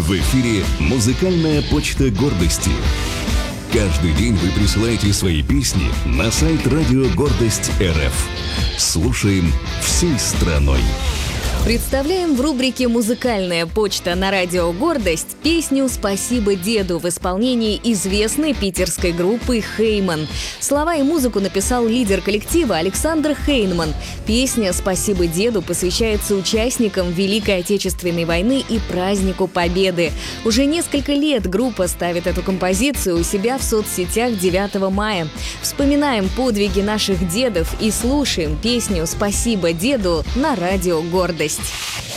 В эфире «Музыкальная почта гордости». Каждый день вы присылаете свои песни на сайт Радио Гордость РФ. Слушаем всей страной. Представляем в рубрике «Музыкальная почта» на Радио Гордость песню «Спасибо деду» в исполнении известной питерской группы «Хейман». Слова и музыку написал лидер коллектива Александр Хейнман. Песня «Спасибо деду» посвящается участникам Великой Отечественной войны и празднику Победы. Уже несколько лет группа ставит эту композицию у себя в соцсетях 9 мая. Вспоминаем подвиги наших дедов и слушаем песню «Спасибо деду» на Радио Гордость.